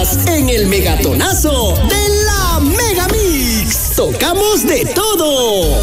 Estás en el megatonazo de la Megamix. Tocamos de todo.